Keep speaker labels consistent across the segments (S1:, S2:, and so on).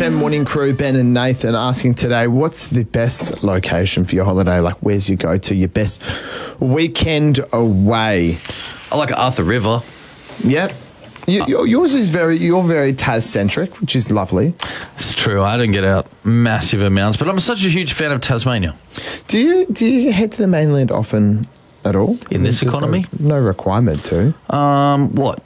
S1: SFM morning crew, Ben and Nathan, asking today, what's the best location for your holiday? Like, where's your go-to, your best weekend away?
S2: I like Arthur River.
S1: Yep. Yours is you're very Tas-centric, which is lovely.
S2: It's true. I don't get out massive amounts, but I'm such a huge fan of Tasmania.
S1: Do you head to the mainland often at all?
S2: In this economy?
S1: No requirement to.
S2: What?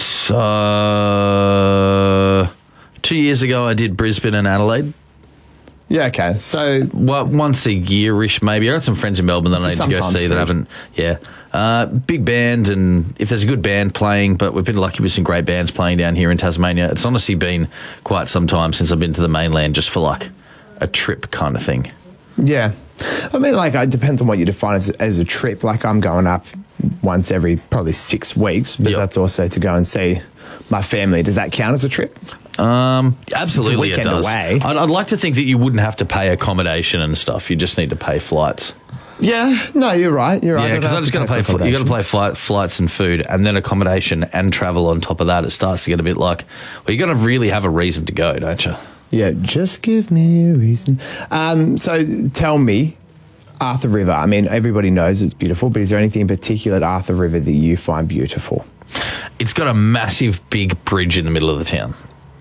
S2: 2 years ago, I did Brisbane and Adelaide.
S1: Yeah, okay. So
S2: once a year-ish, maybe. I got some friends in Melbourne that I need to go see that haven't. Yeah. Big band, and if there's a good band playing, but we've been lucky with some great bands playing down here in Tasmania. It's honestly been quite some time since I've been to the mainland just for like a trip kind of thing.
S1: Yeah. I mean, like, it depends on what you define as a trip. Like, I'm going up once every probably 6 weeks, but that's also to go and see my family. Does that count as a trip?
S2: Absolutely, it does.
S1: Away.
S2: I'd like to think that you wouldn't have to pay accommodation and stuff. You just need to pay flights.
S1: Yeah, no, you're right. You're right.
S2: Yeah, because I just got to pay. You got to pay flights and food, and then accommodation and travel on top of that. It starts to get a bit like, well, you got to really have a reason to go, don't you?
S1: Yeah, just give me a reason. So tell me, Arthur River. I mean, everybody knows it's beautiful, but is there anything in particular at Arthur River that you find beautiful?
S2: It's got a massive, big bridge in the middle of the town.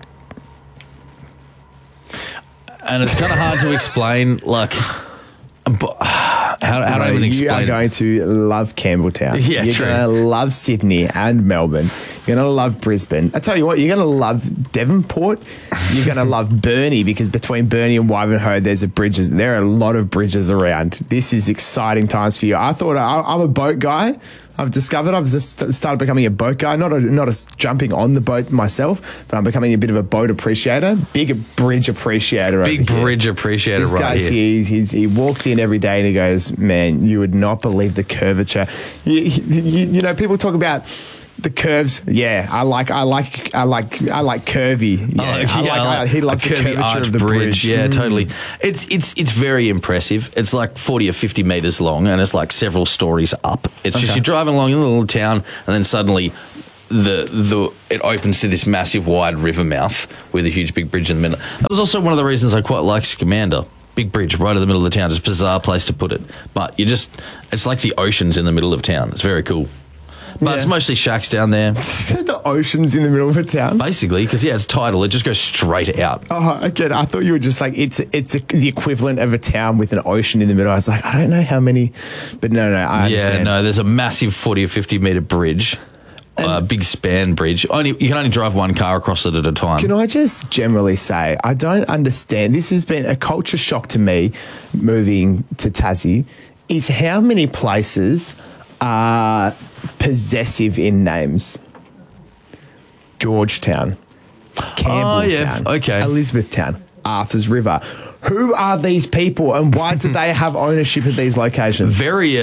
S2: And it's kind of hard to explain, like, how do I even explain it?
S1: You are going to love Campbelltown.
S2: Yeah,
S1: you're going to love Sydney and Melbourne. You're going to love Brisbane. I tell you what, you're going to love Devonport. You're going to love Burnie, because between Burnie and Wivenhoe, there are a lot of bridges around. This is exciting times for you. I'm a boat guy. I've discovered I've just started becoming a boat guy, not a jumping on the boat myself, but I'm becoming a bit of a boat appreciator, big bridge appreciator.
S2: Big bridge appreciator,
S1: this
S2: right here.
S1: He walks in every day and he goes, man, you would not believe the curvature. You know, people talk about the curves. Yeah, I like curvy. Yeah, he loves the curvature of the bridge.
S2: Yeah, totally. It's very impressive. It's like 40 or 50 meters long, and it's like several stories up. It's just you're driving along in a little town, and then suddenly it opens to this massive wide river mouth with a huge big bridge in the middle. That was also one of the reasons I quite like Scamander. Big bridge right in the middle of the town. Just a bizarre place to put it, but it's like the ocean's in the middle of town. It's very cool. But it's mostly shacks down there.
S1: The ocean's in the middle of a town?
S2: Basically, because, it's tidal. It just goes straight out.
S1: Oh, again, I thought you were just like, it's the equivalent of a town with an ocean in the middle. I was like, I don't know how many, but no, I understand.
S2: Yeah, no, there's a massive 40 or 50 metre bridge, big span bridge. You can only drive one car across it at a time.
S1: Can I just generally say, I don't understand, this has been a culture shock to me moving to Tassie, is how many places are possessive in names. Georgetown, Campbelltown,
S2: okay.
S1: Elizabethtown, Arthur's River. Who are these people, and why do they have ownership of these locations?
S2: Very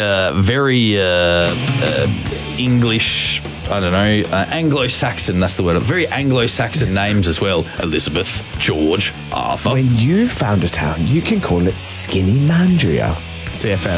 S2: English, I don't know, Anglo-Saxon, that's the word. Very Anglo-Saxon names as well. Elizabeth, George, Arthur.
S1: When you found a town, you can call it Skinny Mandria. CFM.